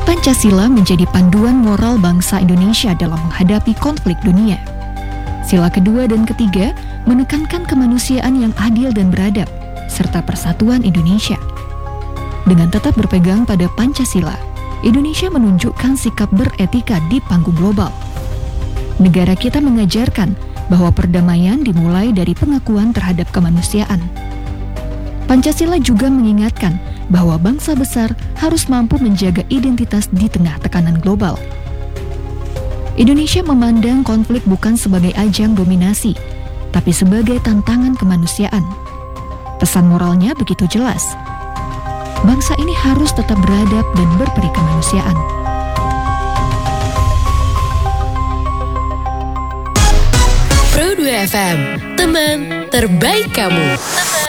Pancasila menjadi panduan moral bangsa Indonesia dalam menghadapi konflik dunia. Sila kedua dan ketiga menekankan kemanusiaan yang adil dan beradab, serta persatuan Indonesia. Dengan tetap berpegang pada Pancasila, Indonesia menunjukkan sikap beretika di panggung global. Negara kita mengajarkan bahwa perdamaian dimulai dari pengakuan terhadap kemanusiaan. Pancasila juga mengingatkan bahwa bangsa besar harus mampu menjaga identitas di tengah tekanan global. Indonesia memandang konflik bukan sebagai ajang dominasi, tapi sebagai tantangan kemanusiaan. Pesan moralnya begitu jelas. Bangsa ini harus tetap beradab dan berperi kemanusiaan. Pro 2 FM, teman terbaik kamu.